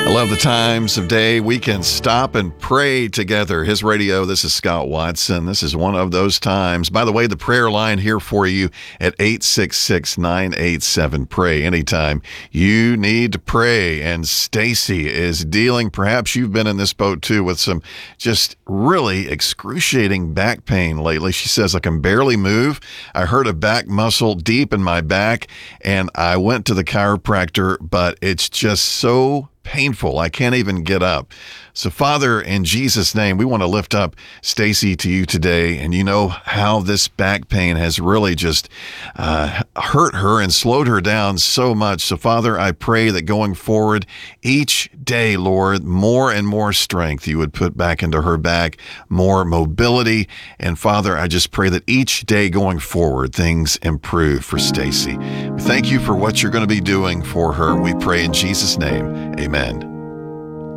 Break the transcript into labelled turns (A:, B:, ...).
A: I love the times of day we can stop and pray together. His radio, this is Scott Watson. This is one of those times. By the way, the prayer line here for you at 866-987-PRAY. Anytime you need to pray. And Stacy is dealing, perhaps you've been in this boat too, with some just really excruciating back pain lately. She says, I can barely move. I hurt a back muscle deep in my back, and I went to the chiropractor, but it's just so painful. I can't even get up. So Father, in Jesus' name, we want to lift up Stacy to you today. And you know how this back pain has really just hurt her and slowed her down so much. So Father, I pray that going forward each day, Lord, more and more strength you would put back into her back, more mobility. And Father, I just pray that each day going forward, things improve for Stacy. Thank you for what you're going to be doing for her. We pray in Jesus' name. Amen.